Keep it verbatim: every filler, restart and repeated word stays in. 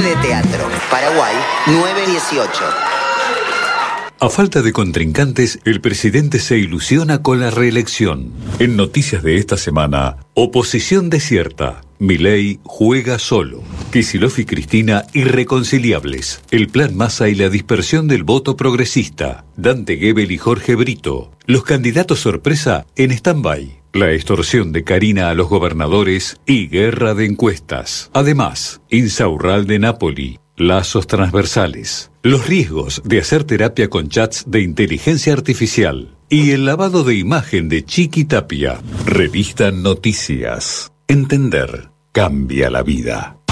de teatro. Paraguay, nueve dieciocho. A falta de contrincantes, el presidente se ilusiona con la reelección. En noticias de esta semana, oposición desierta. Milei juega solo. Kicillof y Cristina irreconciliables. El plan Massa y la dispersión del voto progresista. Dante Gebel y Jorge Brito. Los candidatos sorpresa en stand-by. La extorsión de Karina a los gobernadores y guerra de encuestas. Además, Insaurralde Napoli. Lazos transversales. Los riesgos de hacer terapia con chats de inteligencia artificial. Y el lavado de imagen de Chiqui Tapia. Revista Noticias. Entender cambia la vida.